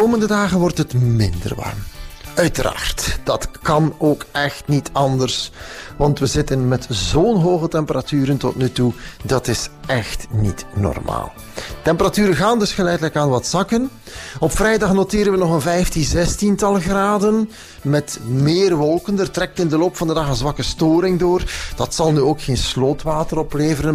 komende dagen wordt het minder warm. Uiteraard, dat kan ook echt niet anders. Want we zitten met zo'n hoge temperaturen tot nu toe. Dat is echt niet normaal. Temperaturen gaan dus geleidelijk aan wat zakken. Op vrijdag noteren we nog een 15, 16-tal graden. Met meer wolken. Er trekt in de loop van de dag een zwakke storing door. Dat zal nu ook geen slootwater opleveren.